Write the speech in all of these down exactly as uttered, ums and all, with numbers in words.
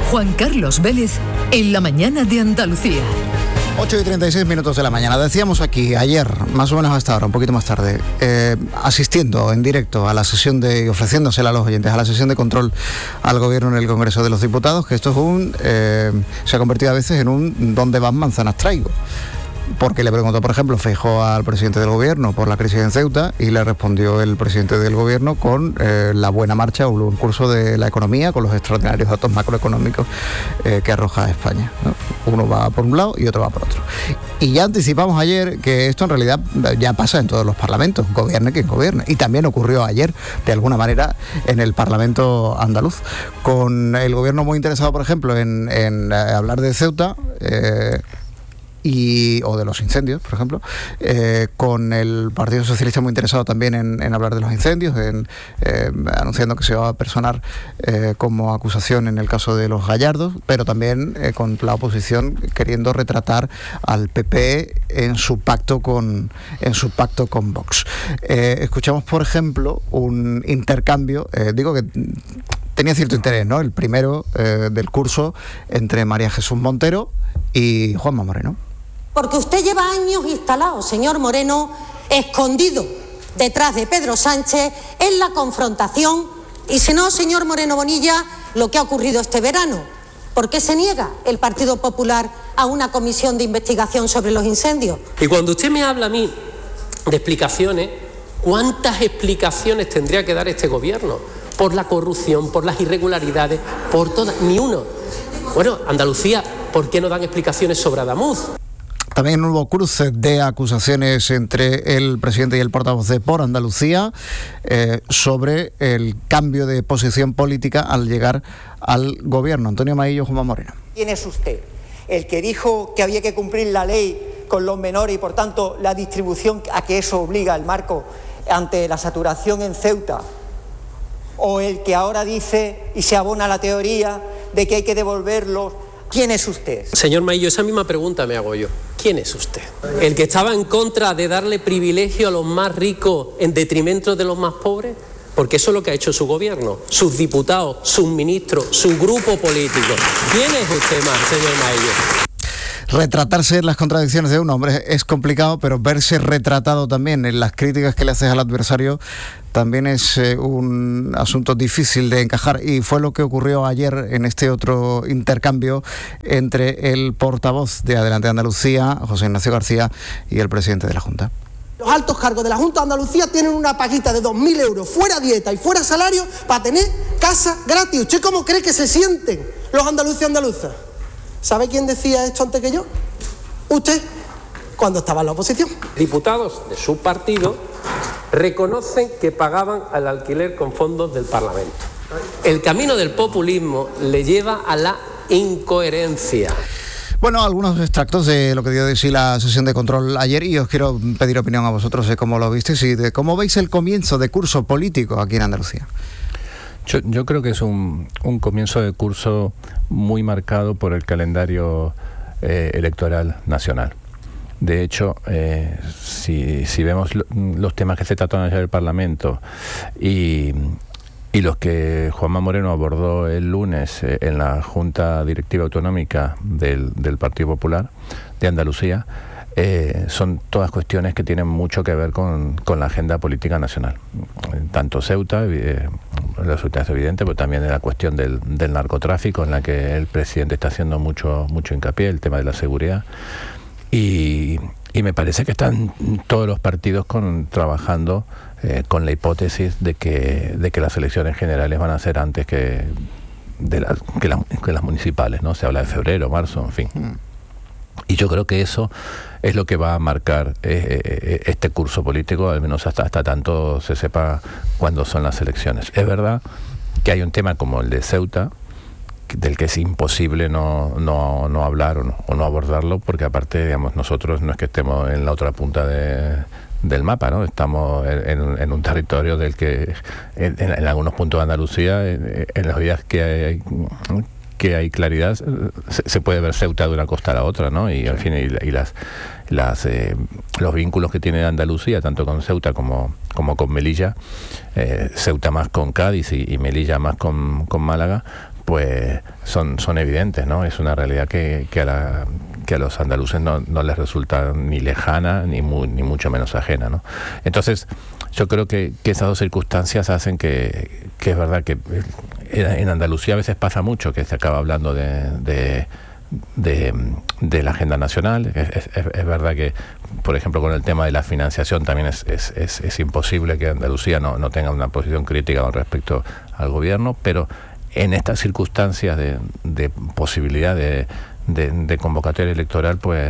Juan Carlos Vélez, en la mañana de Andalucía. ocho y treinta y seis minutos de la mañana. Decíamos aquí ayer, más o menos hasta ahora, un poquito más tarde, eh, asistiendo en directo a la sesión de, y ofreciéndosela a los oyentes, a la sesión de control al gobierno en el Congreso de los Diputados, que esto es un, eh, se ha convertido a veces en un ¿dónde van manzanas traigo? Porque le preguntó, por ejemplo, Feijóo al presidente del gobierno por la crisis en Ceuta y le respondió el presidente del gobierno con eh, la buena marcha o el buen curso de la economía, con los extraordinarios datos macroeconómicos eh, que arroja España, ¿no? Uno va por un lado y otro va por otro. Y ya anticipamos ayer que esto en realidad ya pasa en todos los parlamentos, gobierne quien gobierne. Y también ocurrió ayer, de alguna manera, en el Parlamento andaluz, con el gobierno muy interesado, por ejemplo, en, en eh, hablar de Ceuta, eh, Y, o de los incendios, por ejemplo, eh, con el Partido Socialista muy interesado también en, en hablar de los incendios, en, eh, anunciando que se va a personar eh, como acusación en el caso de los Gallardos, pero también eh, con la oposición queriendo retratar al P P en su pacto con, en su pacto con Vox. Eh, escuchamos, por ejemplo, un intercambio, eh, digo que tenía cierto interés, ¿no? El primero eh, del curso entre María Jesús Montero y Juanma Moreno. Porque usted lleva años instalado, señor Moreno, escondido detrás de Pedro Sánchez en la confrontación. Y si no, señor Moreno Bonilla, lo que ha ocurrido este verano. ¿Por qué se niega el Partido Popular a una comisión de investigación sobre los incendios? Y cuando usted me habla a mí de explicaciones, ¿cuántas explicaciones tendría que dar este gobierno? Por la corrupción, por las irregularidades, por todas, ni uno. Bueno, Andalucía, ¿por qué no dan explicaciones sobre Adamuz? También hubo cruce de acusaciones entre el presidente y el portavoz de Por Andalucía eh, sobre el cambio de posición política al llegar al gobierno. Antonio Maillo, Juanma Moreno. ¿Quién es usted? ¿El que dijo que había que cumplir la ley con los menores y por tanto la distribución a que eso obliga el marco ante la saturación en Ceuta? ¿O el que ahora dice y se abona la teoría de que hay que devolverlos? ¿Quién es usted? Señor Maillo, esa misma pregunta me hago yo. ¿Quién es usted? ¿El que estaba en contra de darle privilegio a los más ricos en detrimento de los más pobres? Porque eso es lo que ha hecho su gobierno, sus diputados, sus ministros, su grupo político. ¿Quién es usted más, señor Maillo? Retratarse en las contradicciones de un hombre es complicado, pero verse retratado también en las críticas que le haces al adversario también es eh, un asunto difícil de encajar, y fue lo que ocurrió ayer en este otro intercambio entre el portavoz de Adelante Andalucía, José Ignacio García, y el presidente de la Junta. Los altos cargos de la Junta de Andalucía tienen una paguita de dos mil euros, fuera dieta y fuera salario, para tener casa gratis. ¿Usted cómo cree que se sienten los andaluces y andaluzas? ¿Sabe quién decía esto antes que yo? Usted, cuando estaba en la oposición. Diputados de su partido reconocen que pagaban al alquiler con fondos del Parlamento. El camino del populismo le lleva a la incoherencia. Bueno, algunos extractos de lo que dio de sí la sesión de control ayer, y os quiero pedir opinión a vosotros de cómo lo visteis y de cómo veis el comienzo de curso político aquí en Andalucía. Yo, yo creo que es un, un comienzo de curso muy marcado por el calendario eh, electoral nacional. De hecho, eh, si, si vemos lo, los temas que se trataron ayer en el Parlamento y, y los que Juanma Moreno abordó el lunes eh, en la Junta Directiva Autonómica del, del Partido Popular de Andalucía, Eh, son todas cuestiones que tienen mucho que ver con, con la agenda política nacional. Tanto Ceuta, eh, la Ceuta es evidente, pero también de la cuestión del, del narcotráfico, en la que el presidente está haciendo mucho, mucho hincapié, el tema de la seguridad. Y, y me parece que están todos los partidos con, trabajando eh, con la hipótesis de que, de que las elecciones generales van a ser antes que, de la, que, la, que las municipales, ¿no? Se habla de febrero, marzo, en fin. Mm. Y yo creo que eso es lo que va a marcar eh, este curso político, al menos hasta, hasta tanto se sepa cuándo son las elecciones. Es verdad que hay un tema como el de Ceuta, del que es imposible no, no, no hablar o no, o no abordarlo, porque aparte, digamos, nosotros no es que estemos en la otra punta de, del mapa, ¿no? Estamos en, en un territorio del que en, en algunos puntos de Andalucía, en, en los días que hay... que hay claridad, se, se puede ver Ceuta de una costa a la otra, ¿no? Y al fin, y, y las, las eh, los vínculos que tiene Andalucía, tanto con Ceuta como, como con Melilla, eh, Ceuta más con Cádiz y, y Melilla más con, con Málaga, pues son, son evidentes, ¿no? Es una realidad que, que, a, la, que a los andaluces no, no les resulta ni lejana ni, muy, ni mucho menos ajena, ¿no? Entonces, yo creo que, que esas dos circunstancias hacen que, que es verdad que en Andalucía a veces pasa mucho que se acaba hablando de, de, de, de la agenda nacional. Es, es, es verdad que, por ejemplo, con el tema de la financiación también es, es, es, es imposible que Andalucía no, no tenga una posición crítica con respecto al gobierno, pero en estas circunstancias de, de posibilidad de, de, de convocatoria electoral, pues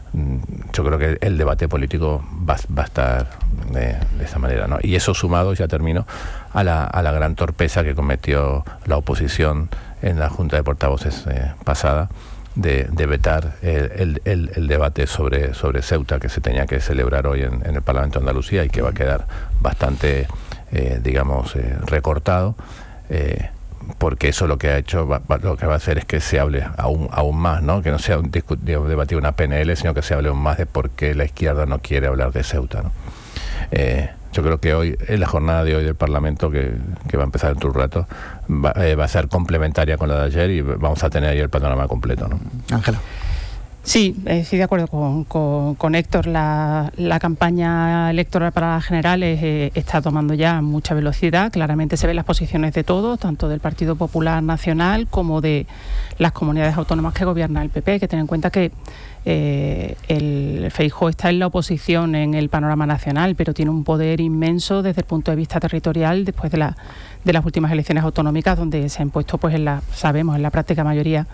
yo creo que el debate político va, va a estar de, de esa manera, ¿no? Y eso sumado, ya termino, a la, a la gran torpeza que cometió la oposición en la Junta de Portavoces eh, pasada de, de vetar el, el, el, el debate sobre, sobre Ceuta, que se tenía que celebrar hoy en, en el Parlamento de Andalucía y que va a quedar bastante, eh, digamos, eh, recortado. Eh, porque eso lo que ha hecho, va, va, lo que va a hacer es que se hable aún, aún más, ¿no? Que no sea un debatido una P N L, sino que se hable aún más de por qué la izquierda no quiere hablar de Ceuta, ¿no? Eh, yo creo que hoy, en la jornada de hoy del Parlamento, que, que va a empezar en un rato, va, eh, va a ser complementaria con la de ayer y vamos a tener ahí el panorama completo, ¿no? Ángela. Sí, eh, estoy de acuerdo con, con, con Héctor. La, la campaña electoral para las generales eh, está tomando ya mucha velocidad. Claramente se ven las posiciones de todos, tanto del Partido Popular Nacional como de las comunidades autónomas que gobierna el P P. Hay que tener en cuenta que eh, el Feijóo está en la oposición en el panorama nacional, pero tiene un poder inmenso desde el punto de vista territorial después de, la, de las últimas elecciones autonómicas, donde se ha impuesto, pues en la, sabemos, en la práctica mayoría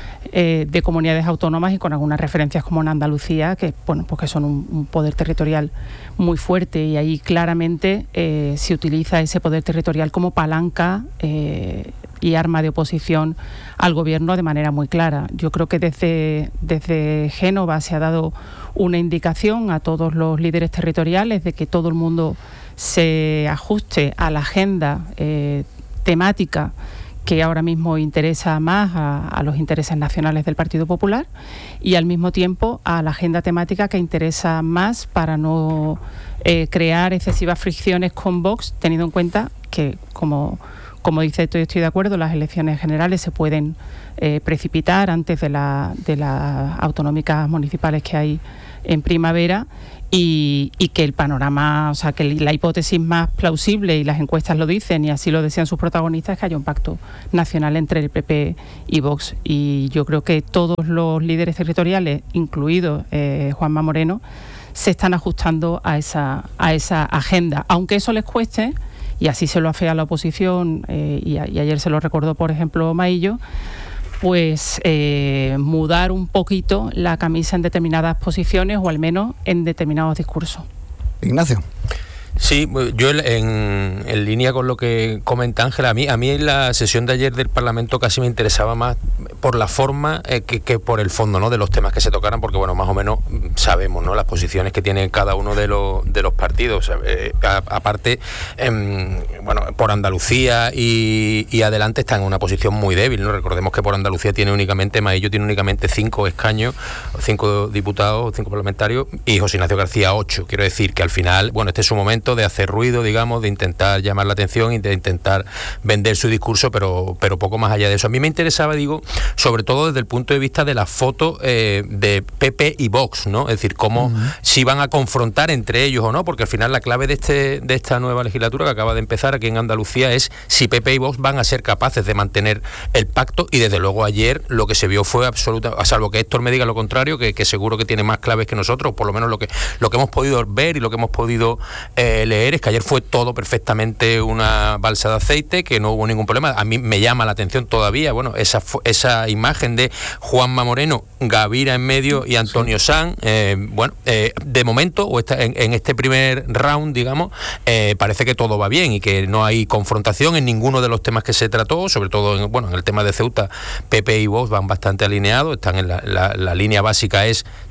Eh, de comunidades autónomas y con algunas referencias como en Andalucía, que bueno, pues que son un, un poder territorial muy fuerte, y ahí claramente eh, se utiliza ese poder territorial como palanca eh, y arma de oposición al gobierno de manera muy clara. Yo creo que desde, desde Génova se ha dado una indicación a todos los líderes territoriales de que todo el mundo se ajuste a la agenda eh, temática que ahora mismo interesa más a, a los intereses nacionales del Partido Popular, y al mismo tiempo a la agenda temática que interesa más para no eh, crear excesivas fricciones con Vox, teniendo en cuenta que, como, como dice esto, estoy de acuerdo, las elecciones generales se pueden eh, precipitar antes de, la, de las autonómicas municipales que hay en primavera. Y, y que el panorama, o sea, que la hipótesis más plausible, y las encuestas lo dicen y así lo desean sus protagonistas, es que haya un pacto nacional entre el P P y Vox. Y yo creo que todos los líderes territoriales, incluido eh, Juanma Moreno, se están ajustando a esa, a esa agenda, aunque eso les cueste, y así se lo afea la oposición, eh, y, y ayer se lo recordó, por ejemplo, Maillo, pues eh, mudar un poquito la camisa en determinadas posiciones o al menos en determinados discursos. Ignacio. Sí, yo en, en línea con lo que comenta Ángela, a mí, a mí la sesión de ayer del Parlamento casi me interesaba más por la forma eh, que, que por el fondo, ¿no?, de los temas que se tocaran, porque bueno, más o menos sabemos, ¿no?, las posiciones que tienen cada uno de los de los partidos. Eh, a, aparte, eh, bueno, por Andalucía y, y adelante están en una posición muy débil, ¿no? Recordemos que por Andalucía tiene únicamente, Maillo tiene únicamente cinco escaños, cinco diputados, cinco parlamentarios, y José Ignacio García ocho. Quiero decir que al final, bueno, este es su momento de hacer ruido, digamos, de intentar llamar la atención y de intentar vender su discurso, pero, pero poco más allá de eso. A mí me interesaba, digo, sobre todo desde el punto de vista de la foto eh, de P P y Vox, ¿no? Es decir, cómo uh-huh. si van a confrontar entre ellos o no, porque al final la clave de este de esta nueva legislatura que acaba de empezar aquí en Andalucía es si P P y Vox van a ser capaces de mantener el pacto, y desde luego ayer lo que se vio fue absoluta, a salvo que Héctor me diga lo contrario, que, que seguro que tiene más claves que nosotros, por lo menos lo que, lo que hemos podido ver y lo que hemos podido eh, leer, es que ayer fue todo perfectamente una balsa de aceite, que no hubo ningún problema. A mí me llama la atención todavía, bueno, esa esa imagen de Juanma Moreno, Gavira en medio y Antonio sí. Sanz, eh, bueno, eh, de momento, o esta, en, en este primer round, digamos, eh, parece que todo va bien y que no hay confrontación en ninguno de los temas que se trató, sobre todo en, bueno, en el tema de Ceuta, P P y Vox van bastante alineados, están en la, la, la línea básica es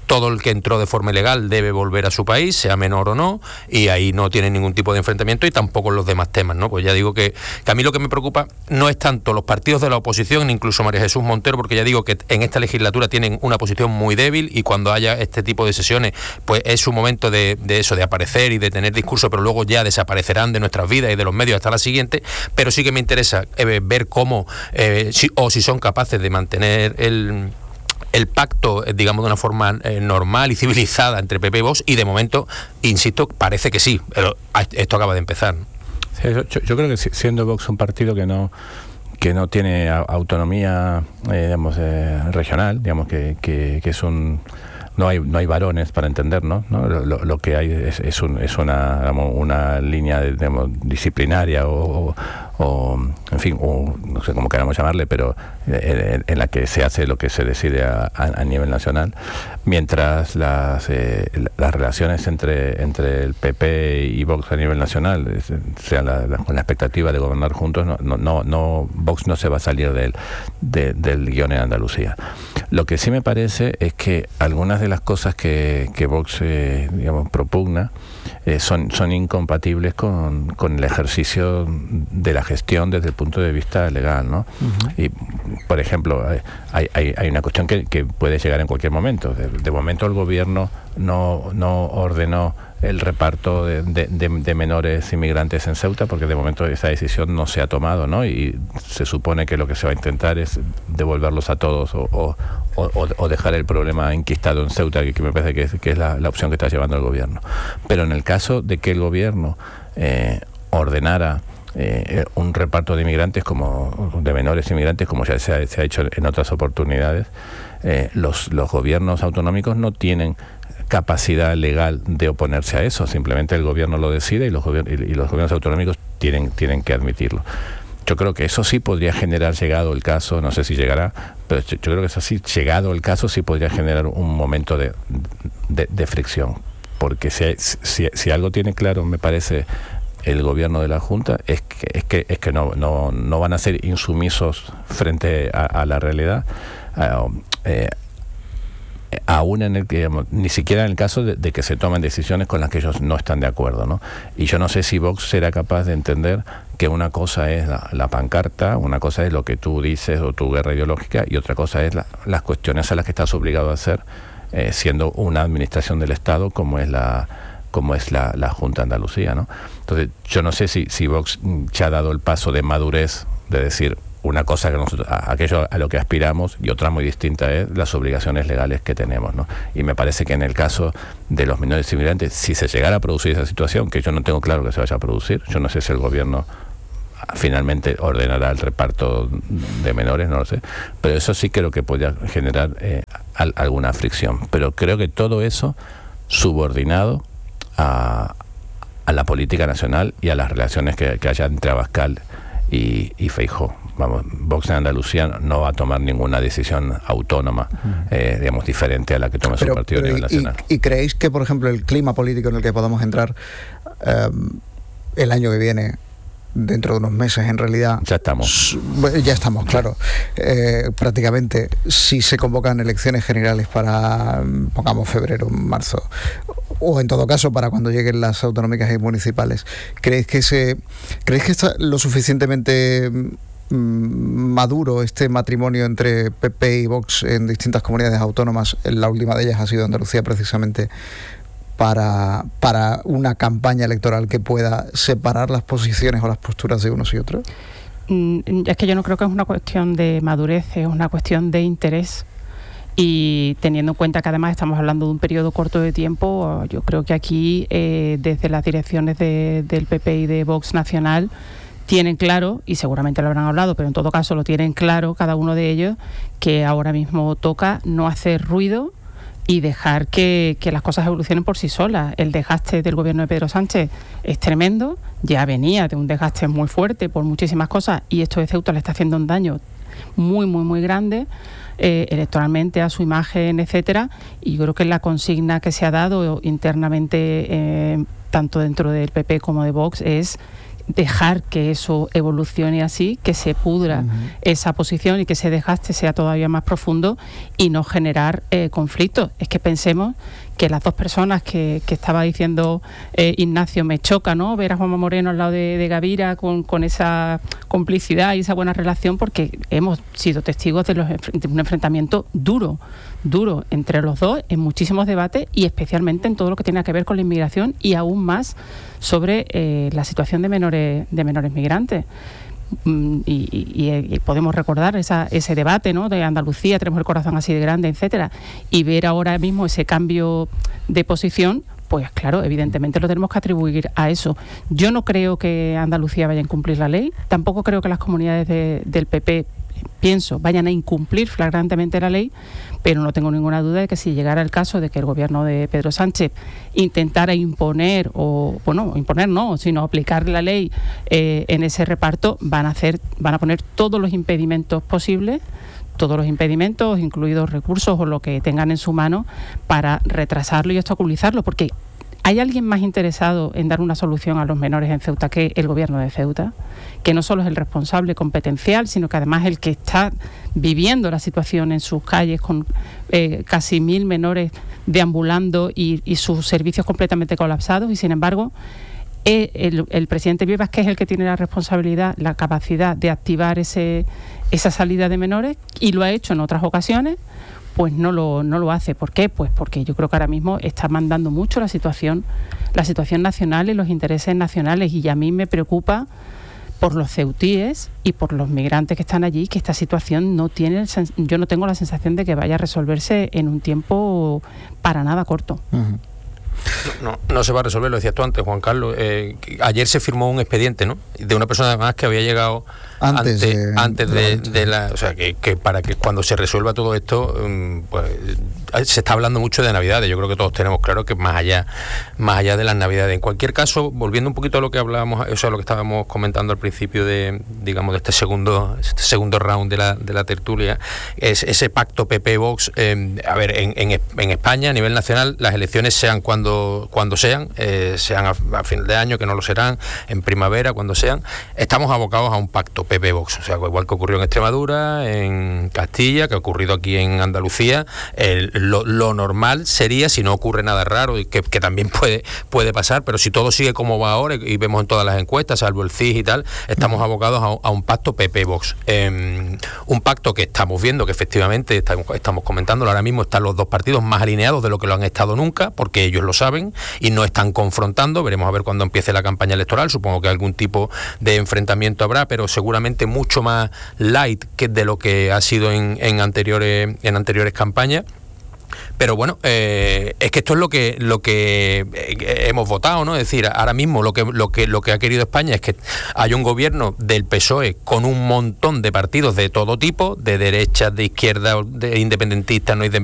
todo el que entró de forma ilegal debe volver a su país, sea menor o no, y ahí no tiene ningún tipo de enfrentamiento, y tampoco los demás temas, ¿no? Pues ya digo que, que a mí lo que me preocupa no es tanto los partidos de la oposición, ni incluso María Jesús Montero, porque ya digo que en esta legislatura tienen una posición muy débil, y cuando haya este tipo de sesiones, pues es su momento de, de eso, de aparecer y de tener discurso, pero luego ya desaparecerán de nuestras vidas y de los medios hasta la siguiente. Pero sí que me interesa eh, ver cómo, eh, si, o si son capaces de mantener el... el pacto, digamos, de una forma eh, normal y civilizada entre P P y Vox, y de momento, insisto, parece que sí, pero esto acaba de empezar. Sí, yo, yo creo que siendo Vox un partido que no que no tiene autonomía, eh, digamos, eh, regional, digamos que, que, que es un no hay no hay varones para entendernos, ¿no? Lo, lo que hay es, es, un, es una digamos, una línea, digamos, disciplinaria o, o, o en fin, o, no sé cómo queramos llamarle, pero en, en la que se hace lo que se decide a, a, a nivel nacional, mientras las eh, las relaciones entre entre el P P y Vox a nivel nacional sean la, la, con la expectativa de gobernar juntos, no no no, no Vox no se va a salir del de, del guión en Andalucía. Lo que sí me parece es que algunas de las cosas que, que Vox eh, digamos, propugna eh, son, son incompatibles con, con el ejercicio de la gestión desde el punto de vista legal, ¿no? Uh-huh. Y, por ejemplo, hay, hay, hay una cuestión que, que puede llegar en cualquier momento. De, de momento el gobierno no, no ordenó el reparto de, de, de, de menores inmigrantes en Ceuta, porque de momento esa decisión no se ha tomado, ¿no? Y se supone que lo que se va a intentar es devolverlos a todos o, o, o, o dejar el problema enquistado en Ceuta, que, que me parece que es, que es la, la opción que está llevando el gobierno. Pero en el caso de que el gobierno eh, ordenara eh, un reparto de inmigrantes, como de menores inmigrantes, como ya se ha, se ha hecho en otras oportunidades, eh, los, los gobiernos autonómicos no tienen capacidad legal de oponerse a eso, simplemente el gobierno lo decide y los, gobier- y los gobiernos autonómicos tienen, tienen que admitirlo. Yo creo que eso sí podría generar, llegado el caso, no sé si llegará, pero yo, yo creo que eso sí, llegado el caso, sí podría generar un momento de, de, de fricción, porque si, si, si algo tiene claro, me parece, el gobierno de la Junta, es que, es que, es que no, no, no van a ser insumisos frente a, a la realidad, uh, eh, aún en el que, digamos, ni siquiera en el caso de, de que se tomen decisiones con las que ellos no están de acuerdo, ¿no? Y yo no sé si Vox será capaz de entender que una cosa es la, la pancarta, una cosa es lo que tú dices o tu guerra ideológica, y otra cosa es la, las cuestiones a las que estás obligado a hacer eh, siendo una administración del Estado como es la como es la, la Junta de Andalucía, ¿no? Entonces yo no sé si, si Vox ya ha dado el paso de madurez de decir una cosa que nosotros, a, aquello a lo que aspiramos, y otra muy distinta es las obligaciones legales que tenemos, ¿no? Y me parece que en el caso de los menores inmigrantes, si se llegara a producir esa situación, que yo no tengo claro que se vaya a producir, yo no sé si el gobierno finalmente ordenará el reparto de menores, no lo sé, pero eso sí creo que podría generar eh, al, alguna fricción, pero creo que todo eso subordinado a, a la política nacional y a las relaciones que, que haya entre Abascal y, y Feijóo. Vamos, Vox en Andalucía no va a tomar ninguna decisión autónoma, eh, digamos, diferente a la que tome pero, su partido pero a nivel y, nacional. Y, ¿Y creéis que, por ejemplo, el clima político en el que podamos entrar eh, el año que viene, dentro de unos meses, en realidad... Ya estamos. Ya estamos, claro. Eh, prácticamente, si se convocan elecciones generales para, pongamos, febrero, marzo, o en todo caso para cuando lleguen las autonómicas y municipales, ¿creéis que, se, ¿creéis que está lo suficientemente maduro este matrimonio entre P P y Vox en distintas comunidades autónomas? La última de ellas ha sido Andalucía, precisamente para, para una campaña electoral que pueda separar las posiciones o las posturas de unos y otros. Es que yo no creo que es una cuestión de madurez, es una cuestión de interés. Y teniendo en cuenta que además estamos hablando de un periodo corto de tiempo, yo creo que aquí eh, desde las direcciones de, del P P y de Vox Nacional tienen claro, y seguramente lo habrán hablado, pero en todo caso lo tienen claro cada uno de ellos, que ahora mismo toca no hacer ruido y dejar que, que las cosas evolucionen por sí solas. El desgaste del gobierno de Pedro Sánchez es tremendo, ya venía de un desgaste muy fuerte por muchísimas cosas, y esto de Ceuta le está haciendo un daño muy, muy, muy grande, eh, electoralmente, a su imagen, etcétera, y yo creo que la consigna que se ha dado internamente, eh, tanto dentro del P P como de Vox, es dejar que eso evolucione así, que se pudra uh-huh. esa posición y que ese desgaste sea todavía más profundo y no generar eh, conflictos. Es que pensemos que las dos personas que, que estaba diciendo eh, Ignacio, me choca, ¿no?, ver a Juanma Moreno al lado de, de Gavira con, con esa complicidad y esa buena relación, porque hemos sido testigos de, los, de un enfrentamiento duro, duro entre los dos en muchísimos debates y especialmente en todo lo que tiene que ver con la inmigración y aún más sobre eh, la situación de menores, de menores migrantes. Y, y, y podemos recordar esa, ese debate, ¿no?, de Andalucía, tenemos el corazón así de grande, etcétera, y ver ahora mismo ese cambio de posición, pues claro, evidentemente lo tenemos que atribuir a eso. Yo no creo que Andalucía vaya a incumplir la ley, tampoco creo que las comunidades de, del P P, pienso, vayan a incumplir flagrantemente la ley, pero no tengo ninguna duda de que si llegara el caso de que el gobierno de Pedro Sánchez intentara imponer, o bueno, imponer no, sino aplicar la ley eh, en ese reparto, van a hacer, van a poner todos los impedimentos posibles, todos los impedimentos, incluidos recursos o lo que tengan en su mano, para retrasarlo y obstaculizarlo, porque ¿hay alguien más interesado en dar una solución a los menores en Ceuta que el gobierno de Ceuta? Que no solo es el responsable competencial, sino que además el que está viviendo la situación en sus calles con eh, casi mil menores deambulando y, y sus servicios completamente colapsados, y sin embargo eh, el, el presidente Vivas, que es el que tiene la responsabilidad, la capacidad de activar ese, esa salida de menores, y lo ha hecho en otras ocasiones, pues no lo, no lo hace. ¿Por qué? Pues porque yo creo que ahora mismo está mandando mucho la situación, la situación nacional y los intereses nacionales, y a mí me preocupa por los ceutíes y por los migrantes que están allí, que esta situación no tiene, yo no tengo la sensación de que vaya a resolverse en un tiempo para nada corto. Uh-huh. No, no, no se va a resolver, lo decías tú antes, Juan Carlos. Eh, ayer se firmó un expediente, ¿no?, de una persona además que había llegado antes, antes, de, antes de, de la... O sea, que, que para que cuando se resuelva todo esto, pues se está hablando mucho de Navidades. Yo creo que todos tenemos claro que más allá más allá de las Navidades. En cualquier caso, volviendo un poquito a lo que hablábamos, o sea, lo que estábamos comentando al principio de, digamos, de este segundo este segundo round de la, de la tertulia, es ese pacto P P-Vox. Eh, a ver, en, en, en España, a nivel nacional, las elecciones sean cuando, cuando sean, eh, sean a, a final de año, que no lo serán, en primavera, cuando sean, estamos abocados a un pacto P P-Vox. O sea, igual que ocurrió en Extremadura, en Castilla, que ha ocurrido aquí en Andalucía, el, lo, lo normal sería, si no ocurre nada raro, y que, que también puede, puede pasar, pero si todo sigue como va ahora, y vemos en todas las encuestas, salvo el C I S y tal, estamos abocados a, a un pacto P P-Vox. Eh, un pacto que estamos viendo que efectivamente, estamos, estamos comentándolo ahora mismo, están los dos partidos más alineados de lo que lo han estado nunca, porque ellos lo saben y no están confrontando. Veremos a ver cuando empiece la campaña electoral, supongo que algún tipo de enfrentamiento habrá, pero seguramente mucho más light que de lo que ha sido en, en anteriores en anteriores campañas. Pero bueno, eh, es que esto es lo que lo que eh, hemos votado, ¿no? Es decir, ahora mismo lo que lo que lo que ha querido España es que haya un gobierno del P S O E con un montón de partidos de todo tipo, de derechas, de izquierda, de independentistas, no independentistas,